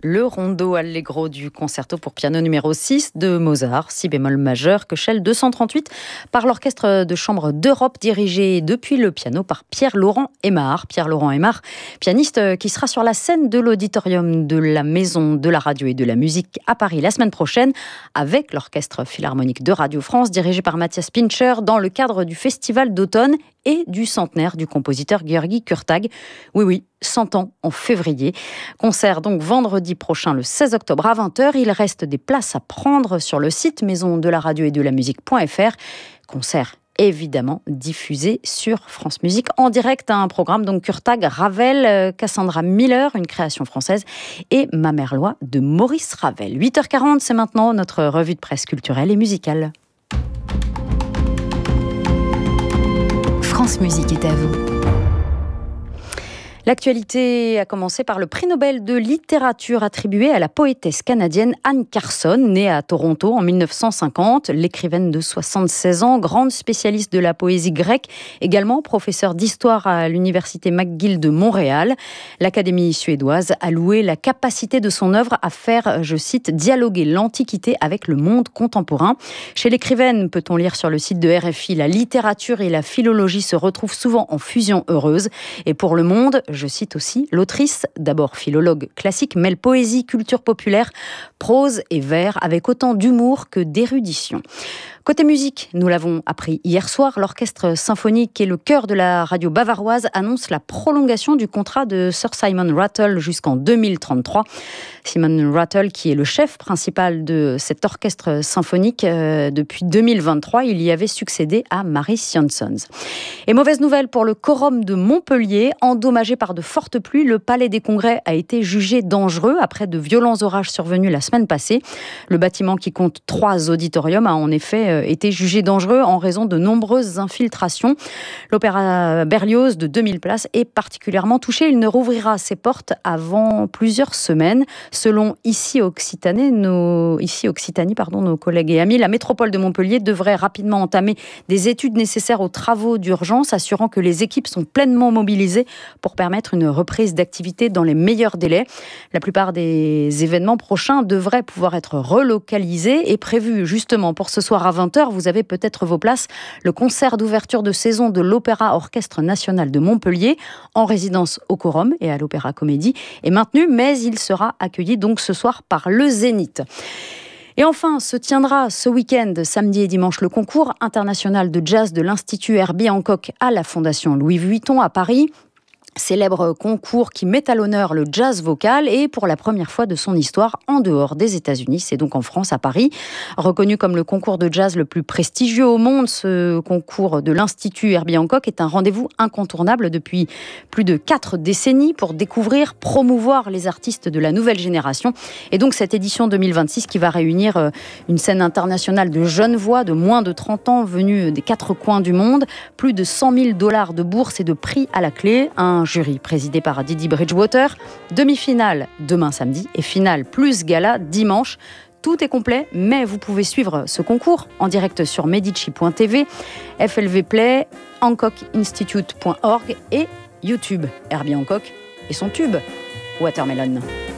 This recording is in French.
Le rondo allegro du concerto pour piano numéro 6 de Mozart, si bémol majeur, Köchel 238, par l'orchestre de chambre d'Europe dirigé depuis le piano par Pierre-Laurent Aimard. Pierre-Laurent Aimard, pianiste qui sera sur la scène de l'auditorium de la Maison de la Radio et de la Musique à Paris la semaine prochaine avec l'orchestre philharmonique de Radio France dirigé par Mathias Pincher dans le cadre du festival d'automne et du centenaire du compositeur György Kurtág. Oui, 100 ans en février. Concert donc vendredi prochain, le 16 octobre à 20h. Il reste des places à prendre sur le site maisondelaradio-et-de-la-musique.fr. Concert évidemment diffusé sur France Musique en direct. Un programme donc Kurtág, Ravel, Cassandra Miller, une création française, et Ma mère loi de Maurice Ravel. 8h40, c'est maintenant notre revue de presse culturelle et musicale. France Musique est à vous. L'actualité a commencé par le prix Nobel de littérature attribué à la poétesse canadienne Anne Carson, née à Toronto en 1950. L'écrivaine de 76 ans, grande spécialiste de la poésie grecque, également professeure d'histoire à l'université McGill de Montréal. L'Académie suédoise a loué la capacité de son œuvre à faire, je cite, dialoguer l'Antiquité avec le monde contemporain. Chez l'écrivaine, peut-on lire sur le site de RFI, la littérature et la philologie se retrouvent souvent en fusion heureuse. Et pour Le Monde, je cite aussi, l'autrice, d'abord philologue classique, mêle poésie, culture populaire, prose et vers avec autant d'humour que d'érudition. Côté musique, nous l'avons appris hier soir, l'orchestre symphonique et le chœur de la radio bavaroise annoncent la prolongation du contrat de Sir Simon Rattle jusqu'en 2033. Simon Rattle, qui est le chef principal de cet orchestre symphonique depuis 2023, il y avait succédé à Maris Janssens. Et mauvaise nouvelle pour le Quorum de Montpellier, endommagé par de fortes pluies, le Palais des Congrès a été jugé dangereux après de violents orages survenus la semaine passée. Le bâtiment qui compte 3 auditoriums a en effet été jugé dangereux en raison de nombreuses infiltrations. L'Opéra Berlioz de 2000 places est particulièrement touché. Il ne rouvrira ses portes avant plusieurs semaines. Selon Ici Occitanie, nos collègues et amis, la métropole de Montpellier devrait rapidement entamer des études nécessaires aux travaux d'urgence, assurant que les équipes sont pleinement mobilisées pour permettre une reprise d'activité dans les meilleurs délais. La plupart des événements prochains devraient pouvoir être relocalisés et prévus justement pour ce soir à 20h. Vous avez peut-être vos places. Le concert d'ouverture de saison de l'Opéra Orchestre National de Montpellier, en résidence au Quorum et à l'Opéra Comédie, est maintenu, mais il sera accueilli donc ce soir par le Zénith. Et enfin, se tiendra ce week-end, samedi et dimanche, le concours international de jazz de l'Institut Herbie Hancock à la Fondation Louis Vuitton à Paris. Célèbre concours qui met à l'honneur le jazz vocal et pour la première fois de son histoire en dehors des États-Unis, c'est donc en France, à Paris. Reconnu comme le concours de jazz le plus prestigieux au monde, ce concours de l'Institut Herbie Hancock est un rendez-vous incontournable depuis plus de 4 décennies pour découvrir, promouvoir les artistes de la nouvelle génération. Et donc cette édition 2026 qui va réunir une scène internationale de jeunes voix de moins de 30 ans venus des 4 coins du monde, plus de $100 000 de bourse et de prix à la clé, un jury présidé par Didi Bridgewater, demi-finale demain samedi et finale plus gala dimanche. Tout est complet, mais vous pouvez suivre ce concours en direct sur medici.tv, FLV Play, hancockinstitute.org et YouTube. Herbie Hancock et son tube Watermelon.